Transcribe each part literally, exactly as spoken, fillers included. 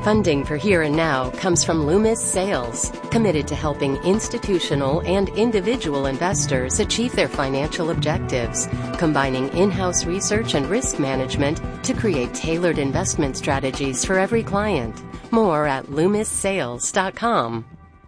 Funding for Here and Now comes from Loomis Sales, committed to helping institutional and individual investors achieve their financial objectives, combining in-house research and risk management to create tailored investment strategies for every client. More at loomis sales dot com.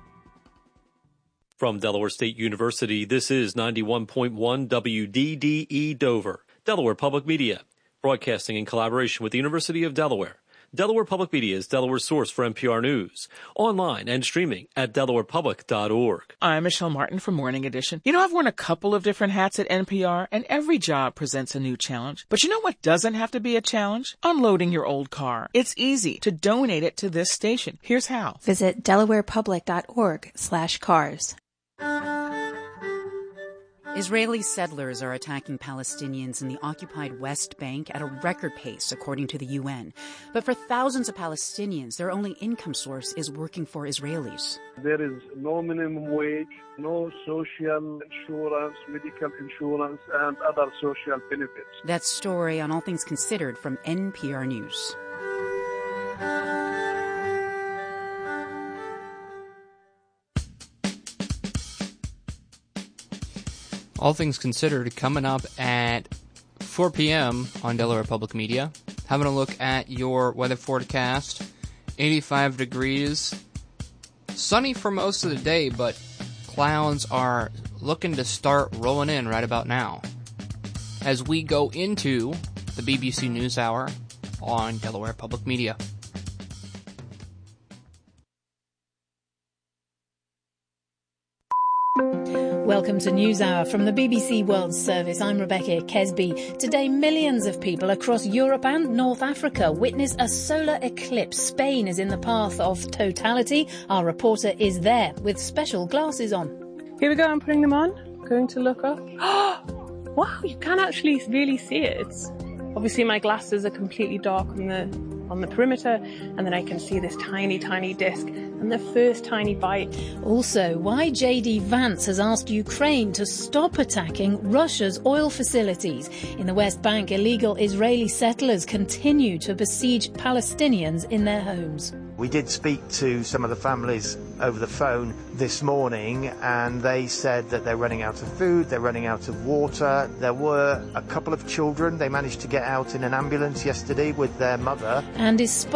From Delaware State University, this is ninety-one point one W D D E Dover, Delaware Public Media, broadcasting in collaboration with the University of Delaware. Delaware Public Media is Delaware's source for N P R News, online and streaming at delaware public dot org. I'm Michelle Martin from Morning Edition. You know, I've worn a couple of different hats at N P R, and every job presents a new challenge. But you know what doesn't have to be a challenge? Unloading your old car. It's easy to donate it to this station. Here's how. Visit delaware public dot org slash cars. Israeli settlers are attacking Palestinians in the occupied West Bank at a record pace, according to the U N. But for thousands of Palestinians, their only income source is working for Israelis. There is no minimum wage, no social insurance, medical insurance, and other social benefits. That story on All Things Considered from N P R News. All Things Considered coming up at four p.m. on Delaware Public Media. Having a look at your weather forecast. eighty-five degrees. Sunny for most of the day, but clouds are looking to start rolling in right about now. As we go into the B B C NewsHour on Delaware Public Media. Welcome to NewsHour from the B B C World Service. I'm Rebecca Kesby. Today, millions of people across Europe and North Africa witness a solar eclipse. Spain is in the path of totality. Our reporter is there with special glasses on. Here we go, I'm putting them on. Going to look up. Wow, you can actually really see it. It's obviously my glasses are completely dark on the on the perimeter, and then I can see this tiny, tiny disc and the first tiny bite. Also, why J D Vance has asked Ukraine to stop attacking Russia's oil facilities. In the West Bank, illegal Israeli settlers continue to besiege Palestinians in their homes. We did speak to some of the families over the phone this morning, and they said that they're running out of food, they're running out of water. There were a couple of children. They managed to get out in an ambulance yesterday with their mother. And is